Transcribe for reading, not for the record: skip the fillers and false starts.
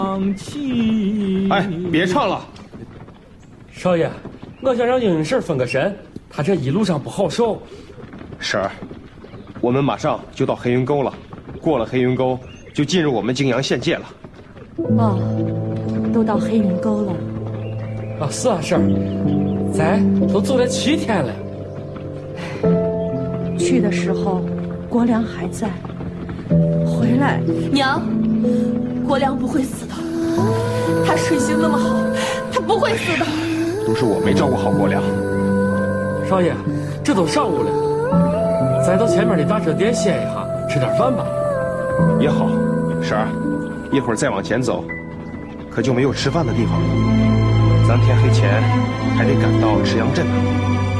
哎，别唱了， 少爷，我想让英英婶分个神，她这一路上不好受。 婶儿，我们马上就到黑云沟了，过了黑云沟就进入我们泾阳县界了。 哦，都到黑云沟了。 啊，是啊，婶儿，咱都走了7天了。 去的时候，国良还在，回来， 娘，国良不会死的，他水性那么好，他不会死的。 都是我没照顾好国良。 少爷，这都上午了，咱到前面的大车店歇一下，吃点饭吧。 也好，婶儿，一会儿再往前走，可就没有吃饭的地方了。咱天黑前还得赶到赤阳镇呢。